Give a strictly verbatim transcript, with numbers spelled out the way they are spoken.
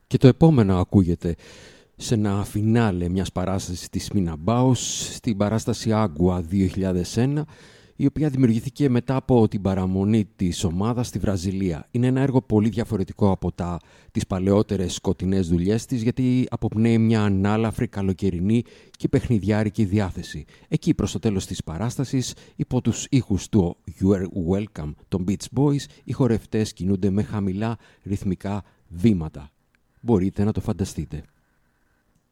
Και το επόμενο ακούγεται σε ένα φινάλε μιας παράστασης της Mina Baus στην παράσταση Agua δύο χιλιάδες ένα, η οποία δημιουργήθηκε μετά από την παραμονή της ομάδας στη Βραζιλία. Είναι ένα έργο πολύ διαφορετικό από τα, τις παλαιότερες σκοτεινές δουλειές της, γιατί αποπνέει μια ανάλαφρη, καλοκαιρινή και παιχνιδιάρικη διάθεση. Εκεί προς το τέλος της παράστασης, υπό τους ήχους του You Are Welcome των Beach Boys, οι χορευτές κινούνται με χαμηλά ρυθμικά βήματα. Μπορείτε να το φανταστείτε.